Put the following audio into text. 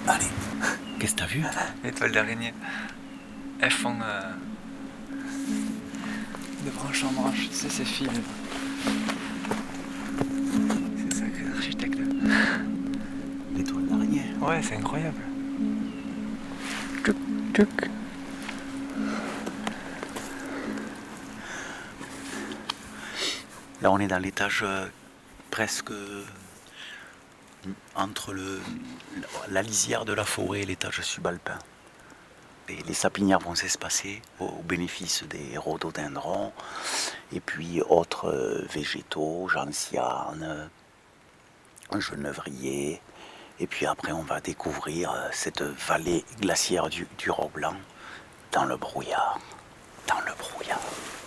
Allez, qu'est-ce que t'as vu? Les toiles d'araignée. Elles font de branche en branche, tu sais, ces fils. C'est ça que les architectes. Les toiles d'araignée. Ouais, c'est incroyable. Tchouk, tchouk. Là, on est dans l'étage presque entre la lisière de la forêt et l'étage subalpin. Et les sapinières vont s'espacer au bénéfice des rhododendrons et puis autres végétaux, gentianes, genévrier. Et puis après, on va découvrir cette vallée glaciaire du Rot Blanc dans le brouillard. Dans le brouillard.